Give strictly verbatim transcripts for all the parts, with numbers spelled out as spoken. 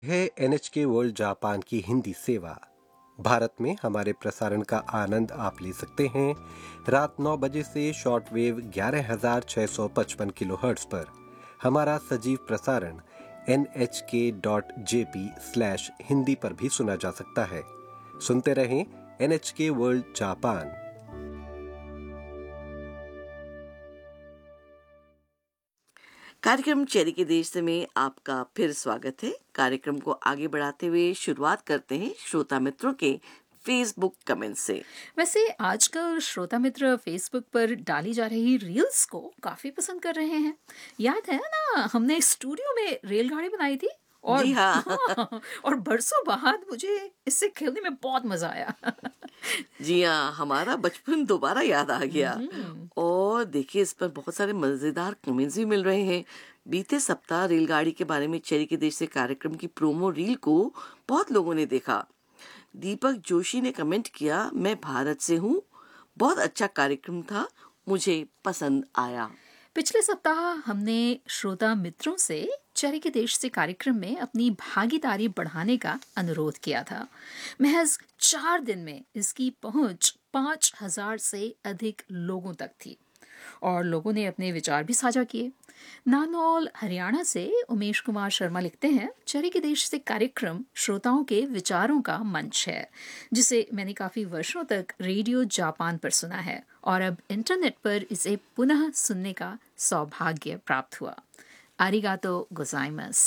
है NHK world Japan की हिंदी सेवा। भारत में हमारे प्रसारण का आनंद आप ले सकते हैं रात नौ बजे से शॉर्टवेव ग्यारह हजार छह सौ पचपन किलोहर्ट्ज पर। हमारा सजीव प्रसारण एन एच के dot J P slash Hindi पर भी सुना जा सकता है। सुनते रहें एनएचके वर्ल्ड जापान। कार्यक्रम चेरी के देश में आपका फिर स्वागत है। कार्यक्रम को आगे बढ़ाते हुए शुरुआत करते हैं श्रोता मित्रों के फेसबुक कमेंट से। वैसे आजकल श्रोता मित्र फेसबुक पर डाली जा रही रील्स को काफी पसंद कर रहे हैं। याद है ना, हमने स्टूडियो में रेलगाड़ी बनाई थी और जी हाँ। हाँ, और बरसों बाद मुझे इससे खेलने में बहुत मजा आया। जी हाँ, हमारा बचपन दोबारा याद आ गया। और देखिए, इस पर बहुत सारे मजेदार कमेंट्स भी मिल रहे हैं। बीते सप्ताह रेलगाड़ी के बारे में चेरी के देश से कार्यक्रम की प्रोमो रील को बहुत लोगों ने देखा। दीपक जोशी ने कमेंट किया, मैं भारत से हूँ, बहुत अच्छा कार्यक्रम था, मुझे पसंद आया। पिछले सप्ताह हमने श्रोता मित्रों से चेरी के देश से कार्यक्रम में अपनी भागीदारी बढ़ाने का अनुरोध किया था। महज चार दिन में इसकी पहुंच पांच हजार से अधिक लोगों तक थी और लोगों ने अपने विचार भी साझा किए। नानौल हरियाणा से उमेश कुमार शर्मा लिखते हैं, चेरी के देश से कार्यक्रम श्रोताओं के विचारों का मंच है, जिसे मैंने काफी वर्षों तक रेडियो जापान पर सुना है और अब इंटरनेट पर इसे पुनः सुनने का सौभाग्य प्राप्त हुआ। आरिगातो गोजाइमस।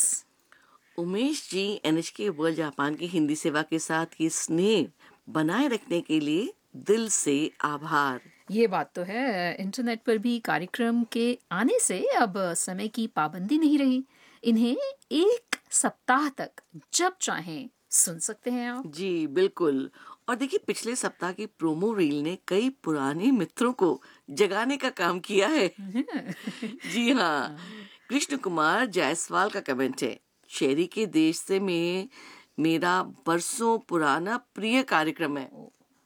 Umesh ji, NHK world Japan की हिंदी सेवा के साथ ये स्नेह बनाए रखने के लिए दिल से आभार। ये बात तो है, इंटरनेट पर भी कार्यक्रम के आने से अब समय की पाबंदी नहीं रही। इन्हें एक सप्ताह तक जब चाहें सुन सकते हैं आप। जी बिल्कुल। और देखिए, पिछले सप्ताह की प्रोमो रील ने कई पुराने मित्रों को जगाने का काम किया है। जी हाँ, कृष्ण कुमार जायसवाल का कमेंट है, चेरी के देश से में मेरा बरसों पुराना प्रिय कार्यक्रम है।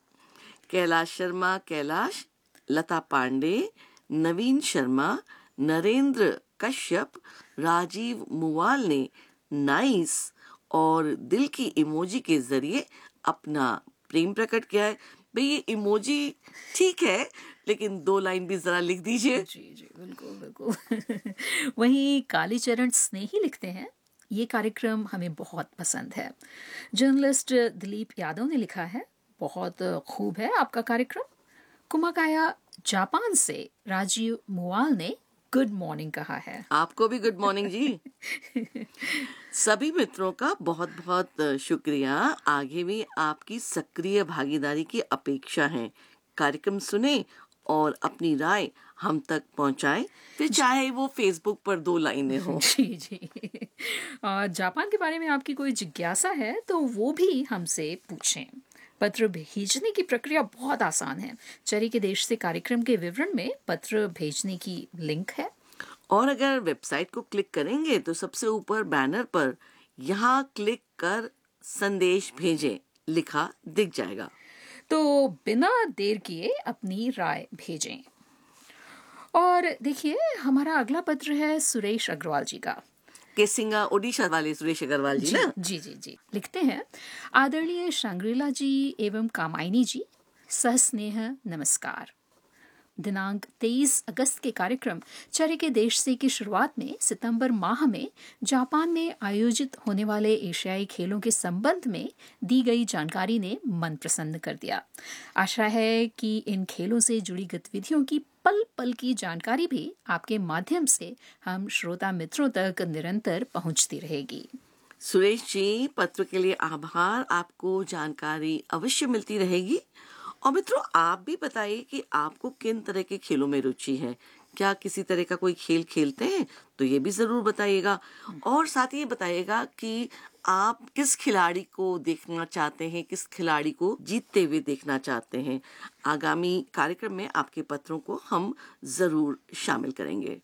कैलाश शर्मा कैलाश, लता पांडे, नवीन शर्मा, नरेंद्र कश्यप, राजीव मुवाल ने नाइस और दिल की इमोजी के जरिए अपना प्रेम प्रकट किया है। भाई, ये इमोजी ठीक है, लेकिन दो लाइन भी जरा लिख दीजिए। जी जी बिल्कुल बिल्कुल। वहीं कालीचरण स्नेही लिखते हैं, ये कार्यक्रम हमें बहुत पसंद है। जर्नलिस्ट दिलीप यादव ने लिखा है, बहुत खूब है आपका कार्यक्रम। कुमाकाया जापान से राजीव मुवाल ने गुड मॉर्निंग कहा है। आपको भी गुड मॉर्निंग जी। सभी मित्रों का बहुत बहुत शुक्रिया। आगे भी आपकी सक्रिय भागीदारी की अपेक्षा है। कार्यक्रम सुने और अपनी राय हम तक पहुंचाएं, फिर चाहे वो फेसबुक पर दो लाइनें हो। जी जी। और जापान के बारे में आपकी कोई जिज्ञासा है तो वो भी हमसे पूछें। पत्र भेजने की प्रक्रिया बहुत आसान है। चेरी के देश से कार्यक्रम के विवरण में पत्र भेजने की लिंक है। और अगर वेबसाइट को क्लिक करेंगे तो सबसे ऊपर बैनर पर यहाँ क्लिक कर संदेश भेजें लिखा दिख जाएगा। तो बिना देर किए अपनी राय भेजें। और देखिए, हमारा अगला पत्र है सुरेश अग्रवाल जी का। केसिंगा ओडिशा वाले सुरेश अग्रवाल जी, जी ना? जी जी जी लिखते हैं, आदरणीय शांग्रीला जी एवं कामायनी जी, सहस्नेह नमस्कार। दिनांक तेईस अगस्त के कार्यक्रम चेरी के देश से की शुरुआत में सितंबर माह में जापान में आयोजित होने वाले एशियाई खेलों के संबंध में दी गई जानकारी ने मन प्रसन्न कर दिया। आशा है कि इन खेलों से जुड़ी गतिविधियों की पल पल की जानकारी भी आपके माध्यम से हम श्रोता मित्रों तक निरंतर पहुंचती रहेगी। सुरेश जी, पत्र के लिए आभार। आपको जानकारी अवश्य मिलती रहेगी। और मित्रों, आप भी बताइए कि आपको किन तरह के खेलों में रुचि है। क्या किसी तरह का कोई खेल खेलते हैं तो ये भी जरूर बताइएगा। और साथ ही ये बताइएगा कि आप किस खिलाड़ी को देखना चाहते हैं, किस खिलाड़ी को जीतते हुए देखना चाहते हैं। आगामी कार्यक्रम में आपके पत्रों को हम जरूर शामिल करेंगे।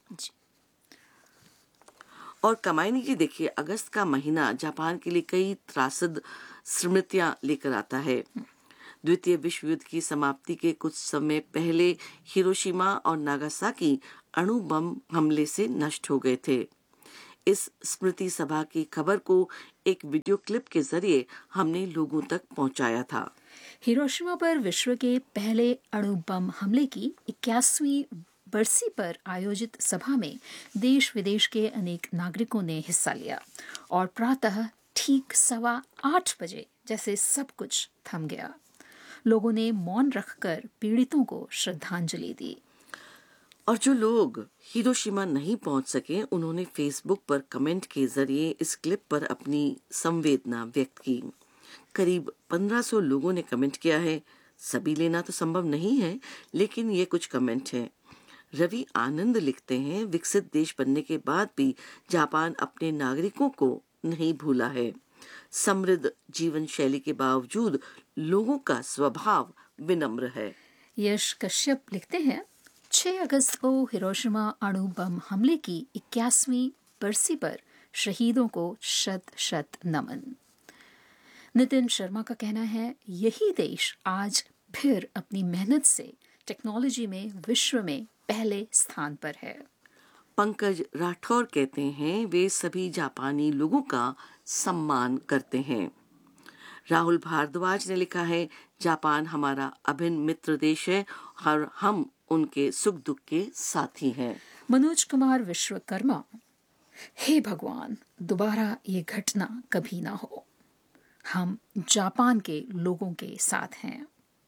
और कमाइनी जी, देखिए, अगस्त का महीना जापान के लिए कई त्रासद स्मृतियां लेकर आता है। द्वितीय विश्व युद्ध की समाप्ति के कुछ समय पहले हिरोशिमा और नागासाकी अणु बम हमले से नष्ट हो गए थे। इस स्मृति सभा की खबर को एक वीडियो क्लिप के जरिए हमने लोगों तक पहुंचाया था। हिरोशिमा पर विश्व के पहले अणु बम हमले की इक्यासवीं बरसी पर आयोजित सभा में देश विदेश के अनेक नागरिकों ने हिस्सा लिया और प्रातः ठीक सवा आठ बजे जैसे सब कुछ थम गया। लोगों ने मौन रखकर पीड़ितों को श्रद्धांजलि दी। और जो लोग हिरोशिमा नहीं पहुंच सके, उन्होंने फेसबुक पर कमेंट के जरिए इस क्लिप पर अपनी संवेदना व्यक्त की। करीब पंद्रह सौ लोगों ने कमेंट किया है। सभी लेना तो संभव नहीं है, लेकिन ये कुछ कमेंट हैं। रवि आनंद लिखते हैं, विकसित देश बनने के बाद भी जापान अपने नागरिकों को नहीं भूला है। समृद्ध जीवन शैली के बावजूद लोगों का स्वभाव विनम्र है। यश कश्यप लिखते हैं, छह अगस्त को हिरोशिमा अणु बम हमले की इक्यासवीं बरसी पर शहीदों को शत शत नमन। नितिन शर्मा का कहना है, यही देश आज फिर अपनी मेहनत से टेक्नोलॉजी में विश्व में पहले स्थान पर है। पंकज राठौर कहते हैं, वे सभी जापानी लोगों का सम्मान करते हैं। राहुल भारद्वाज ने लिखा है, जापान हमारा अभिन्न मित्र देश है और हम उनके सुख दुख के साथी हैं। मनोज कुमार विश्वकर्मा, हे भगवान, दोबारा ये घटना कभी ना हो। हम जापान के लोगों के साथ हैं।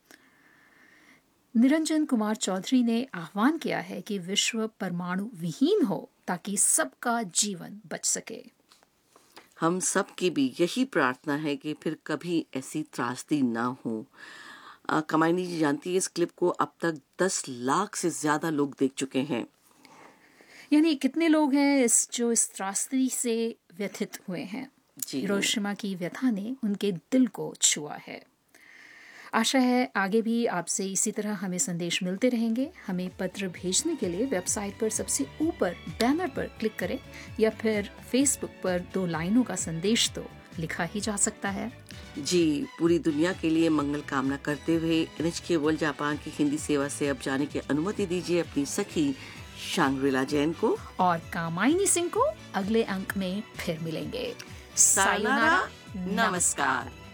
निरंजन कुमार चौधरी ने आह्वान किया है कि विश्व परमाणु विहीन हो ताकि सबका जीवन बच सके। हम सब की भी यही प्रार्थना है कि फिर कभी ऐसी त्रासदी ना हो। आ, कमाइनी जी जानती है, इस क्लिप को अब तक दस लाख से ज्यादा लोग देख चुके हैं। यानी कितने लोग हैं इस जो इस त्रासदी से व्यथित हुए हैं। हिरोशिमा की व्यथा ने उनके दिल को छुआ है। आशा है आगे भी आपसे इसी तरह हमें संदेश मिलते रहेंगे। हमें पत्र भेजने के लिए वेबसाइट पर सबसे ऊपर बैनर पर क्लिक करें या फिर फेसबुक पर दो लाइनों का संदेश तो लिखा ही जा सकता है। जी, पूरी दुनिया के लिए मंगल कामना करते हुए एनएचके वर्ल्ड जापान की हिंदी सेवा से अब जाने की अनुमति दीजिए अपनी सखी शांग्रिला जैन को और कामायनी सिंह को। अगले अंक में फिर मिलेंगे। सायोनारा, नमस्कार।